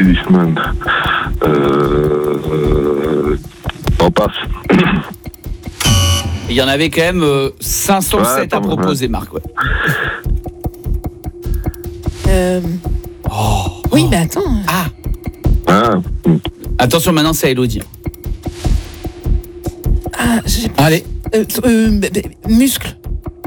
Tennisman. On passe. Il y en avait quand même 507 à proposer, Marc. Ouais. Oui, mais attends. Attention, maintenant c'est à Elodie. Allez. Muscle.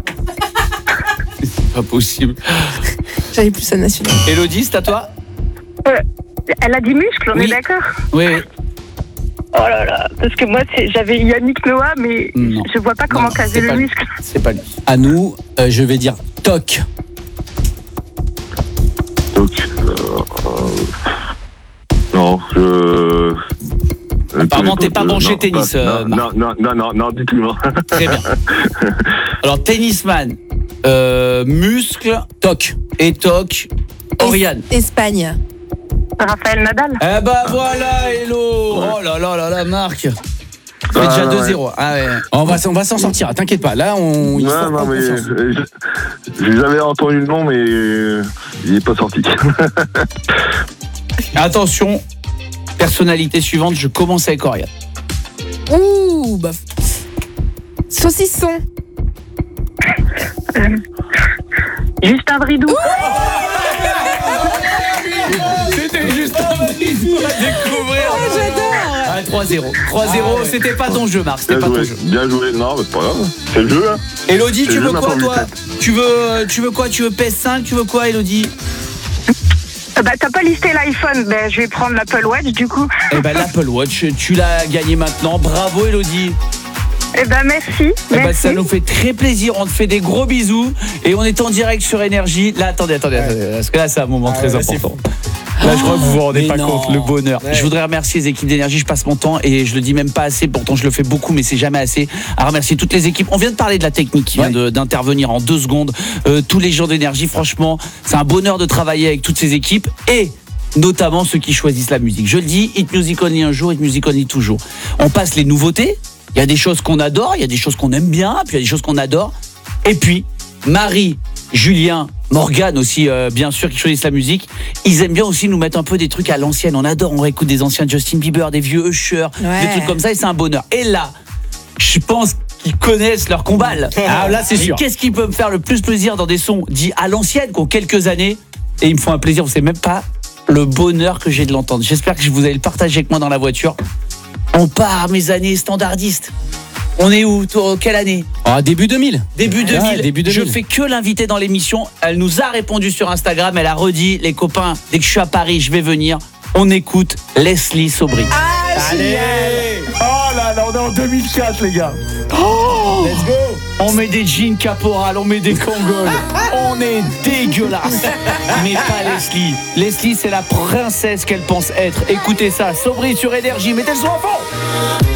C'est pas possible. J'avais plus sa nationalité. Elodie, c'est à toi? Elle a dit muscle, on est d'accord? Oui. Oh là là, parce que moi j'avais Yannick Noah, mais Non. je vois pas comment caser le muscle. C'est pas lui. À nous, je vais dire toc. Donc, non, Apparemment, t'es pas branché tennis, Marc. Non, du tout, non. Très bien. Alors, tennisman, muscle, Toc. et toc, Oriane. Espagne. Raphaël Nadal. Eh ben voilà, Hello. Oh là là là là, Marc. Ça fait déjà 2-0. Ah ouais. On va s'en sortir, t'inquiète pas. Là, il faut Non, prendre mais confiance. j'avais entendu le nom, mais il n'est pas sorti. Attention, personnalité suivante, je commence avec Oriane. Ouh, bah. Saucisson. Justin Bridou. C'était juste un bisou à découvrir. J'adore. 3-0. 3-0, c'était pas ton jeu, Marc. C'était Bien pas ton joué, jeu. bien joué. Non, mais c'est pas grave. C'est le jeu, hein. Elodie, C'est tu veux juste quoi, un toi? peu Tu veux quoi? Tu veux PS5? Tu veux quoi, Elodie? Bah t'as pas listé l'iPhone, ben je vais prendre l'Apple Watch du coup. Eh ben, l'Apple Watch, tu l'as gagné maintenant. Bravo, Elodie. Eh ben merci. Eh ben, Merci. ça nous fait très plaisir. On te fait des gros bisous. Et on est en direct sur Énergie. Là, attendez. Parce que là, c'est un moment très important. Là, je crois que vous vous rendez Mais pas non. compte, le bonheur. Ouais. Je voudrais remercier les équipes d'Énergie. Je passe mon temps et je le dis même pas assez. Pourtant, je le fais beaucoup, mais c'est jamais assez. À remercier toutes les équipes. On vient de parler de la technique qui vient d'intervenir en 2 secondes. Tous les gens d'Énergie, franchement, c'est un bonheur de travailler avec toutes ces équipes et notamment ceux qui choisissent la musique. Je le dis, Hit Music Only un jour, Hit Music Only toujours. On passe les nouveautés. Il y a des choses qu'on adore, il y a des choses qu'on aime bien, puis il y a des choses qu'on adore. Et puis, Marie, Julien, Morgane aussi, bien sûr, qui choisissent la musique. Ils aiment bien aussi nous mettre un peu des trucs à l'ancienne. On adore, on réécoute des anciens Justin Bieber, des vieux Usher, des trucs comme ça, et c'est un bonheur. Et là, je pense qu'ils connaissent leur combat. Ah, là, c'est Et sûr. qu'est-ce qui peut me faire le plus plaisir dans des sons dits à l'ancienne, qui ont quelques années, et ils me font un plaisir, vous savez même pas le bonheur que j'ai de l'entendre. J'espère que vous allez le partager avec moi dans la voiture. On part, mes années standardistes. On est où, toi, quelle année? Début 2000. Début 2000. Ouais, début 2000. Je fais que l'inviter dans l'émission. Elle nous a répondu sur Instagram. Elle a redit, les copains, dès que je suis à Paris, je vais venir. On écoute Leslie Sobry. Allez. Oh là là, on est en 2004, les gars. Oh, let's go. On met des jeans caporal, on met des kangols. On est dégueulasse. Mais pas Leslie. Leslie, c'est la princesse qu'elle pense être. Écoutez ça, Sobry sur Énergie. Mettez le son à fond.